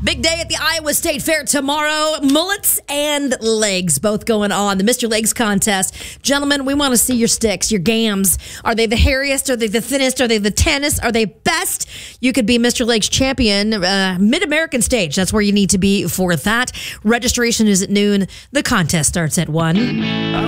Big day at the Iowa State Fair tomorrow. Mullets and legs both going on. The Mr. Legs contest. Gentlemen, we want to see your sticks, your gams. Are they the hairiest? Are they the thinnest? Are they the tannest? Are they best? You could be Mr. Legs champion. Mid-American stage. That's where you need to be for that. Registration is at noon. The contest starts at 1.